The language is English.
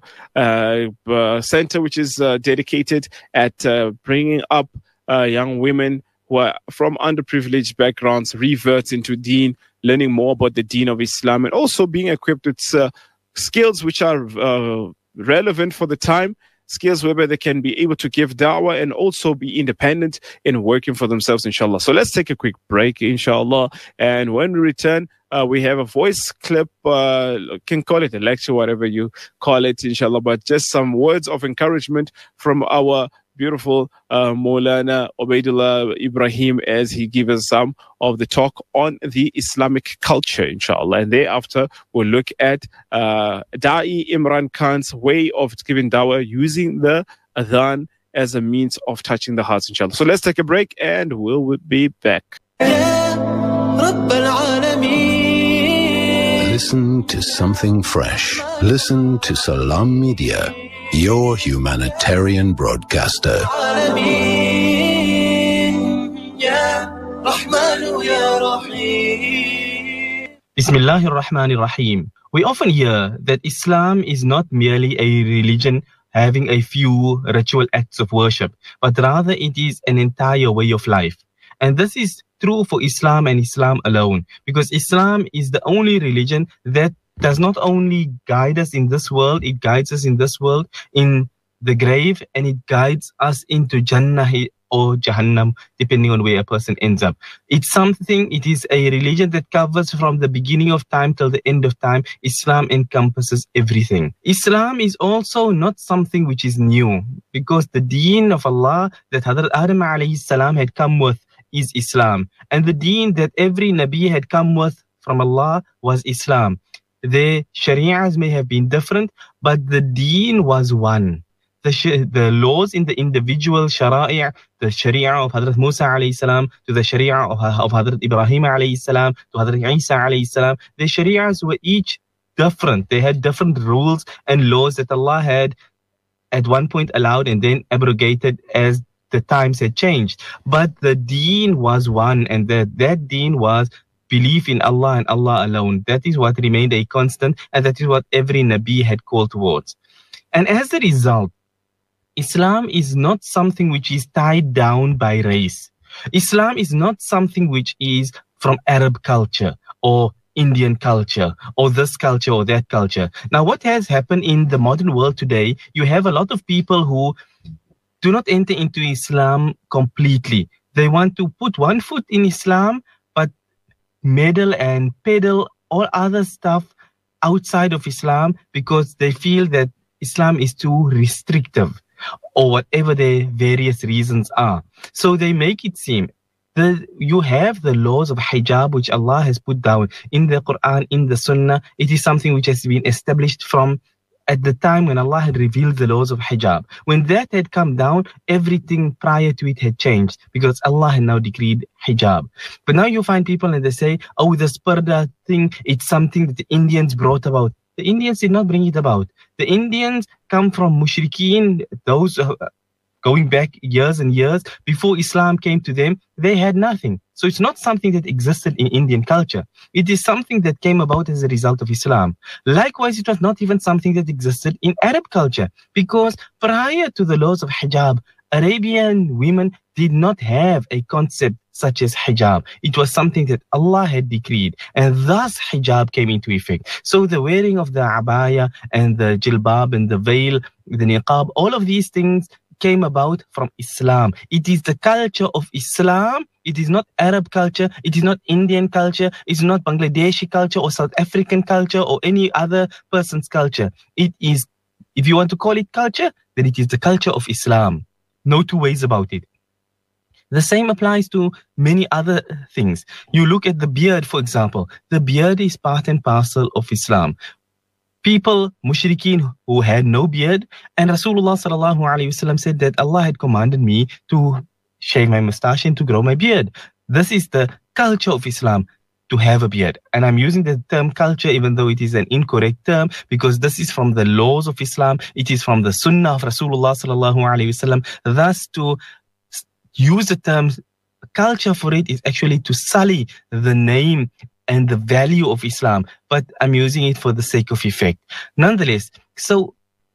center which is dedicated at bringing up young women who are from underprivileged backgrounds, reverts into deen, learning more about the deen of Islam, and also being equipped with skills which are relevant for the time, skills whereby they can be able to give da'wah and also be independent in working for themselves, inshallah. So let's take a quick break, inshallah. And when we return, we have a voice clip, can call it a lecture, whatever you call it, inshallah, but just some words of encouragement from our beautiful Maulana Ubaidullah Ibrahim as he gives us some of the talk on the Islamic culture, inshallah. And thereafter, we'll look at Da'i Imran Khan's way of giving dawah using the adhan as a means of touching the hearts, inshallah. So let's take a break and we'll be back. Listen to something fresh. Listen to Salam Media, your humanitarian broadcaster. Bismillahir Rahmanir Rahim. We often hear that Islam is not merely a religion having a few ritual acts of worship, but rather it is an entire way of life. And this is true for Islam and Islam alone, because Islam is the only religion that does not only guide us in this world, it guides us in this world, in the grave, and it guides us into Jannah or Jahannam, depending on where a person ends up. It is a religion that covers from the beginning of time till the end of time. Islam encompasses everything. Islam is also not something which is new, because the deen of Allah that Hazrat Adam alayhi salam had come with is Islam. And the deen that every Nabi had come with from Allah was Islam. Their shari'ahs may have been different, but the deen was one. The laws in the individual shara'i', the sharia of Hazrat Musa alayhi salam to the sharia of Hazrat Ibrahim alayhi salam to Hazrat Isa alayhi salam, the shari'ahs were each different. They had different rules and laws that Allah had at one point allowed and then abrogated as the times had changed. But the deen was one, and that deen was belief in Allah and Allah alone. That is what remained a constant, and that is what every Nabi had called towards. And as a result, Islam is not something which is tied down by race. Islam is not something which is from Arab culture or Indian culture or this culture or that culture. Now, what has happened in the modern world today, you have a lot of people who do not enter into Islam completely. They want to put one foot in Islam, but meddle and peddle all other stuff outside of Islam because they feel that Islam is too restrictive or whatever their various reasons are. So they make it seem that you have the laws of hijab which Allah has put down in the Quran, in the Sunnah. It is something which has been established from at the time when Allah had revealed the laws of hijab. When that had come down, everything prior to it had changed because Allah had now decreed hijab. But now you find people and they say, oh, this parda thing, it's something that the Indians brought about. The Indians did not bring it about. The Indians come from mushrikeen, those going back years and years. Before Islam came to them, they had nothing. So it's not something that existed in Indian culture. It is something that came about as a result of Islam. Likewise, it was not even something that existed in Arab culture, because prior to the laws of hijab, Arabian women did not have a concept such as hijab. It was something that Allah had decreed, and thus hijab came into effect. So the wearing of the abaya and the jilbab and the veil, the niqab, all of these things came about from Islam. It is the culture of Islam. It is not Arab culture. It is not Indian culture. It's not Bangladeshi culture or South African culture or any other person's culture. It is, if you want to call it culture, then it is the culture of Islam. No two ways about it. The same applies to many other things. You look at the beard, for example. The beard is part and parcel of Islam. People, mushrikeen, who had no beard, and Rasulullah sallallahu alaihi wasallam said that Allah had commanded me to shave my mustache and to grow my beard. This is the culture of Islam, to have a beard. And I'm using the term culture even though it is an incorrect term, because this is from the laws of Islam. It is from the sunnah of Rasulullah sallallahu alaihi wasallam. Thus, to use the term culture for it is actually to sully the name and the value of Islam, but I'm using it for the sake of effect. Nonetheless, so